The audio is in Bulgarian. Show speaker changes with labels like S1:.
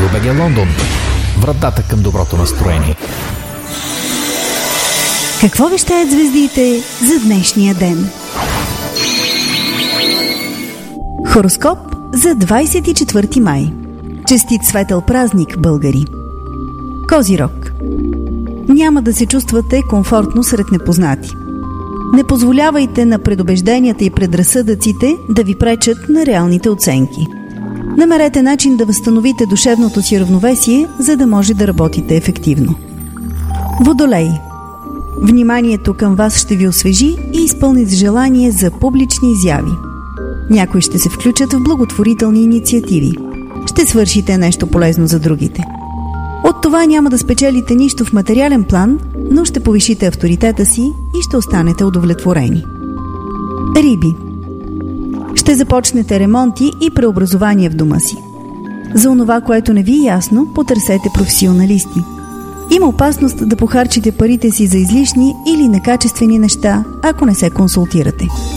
S1: Астрология.bg Лондон. Вратата към доброто настроение.
S2: Какво вещаят звездите за днешния ден? Хороскоп за 24 май. Честит светъл празник, българи! Козирог. Няма да се чувствате комфортно сред непознати. Не позволявайте на предубежденията и предразсъдъците да ви пречат на реалните оценки. Намерете начин да възстановите душевното си равновесие, за да може да работите ефективно. Водолей. Вниманието към вас ще ви освежи и изпълни с желание за публични изяви. Някои ще се включат в благотворителни инициативи. Ще свършите нещо полезно за другите. От това няма да спечелите нищо в материален план, но ще повишите авторитета си и ще останете удовлетворени. Риби. Ще започнете ремонти и преобразование в дома си. За онова, което не ви е ясно, потърсете професионалисти. Има опасност да похарчите парите си за излишни или некачествени неща, ако не се консултирате.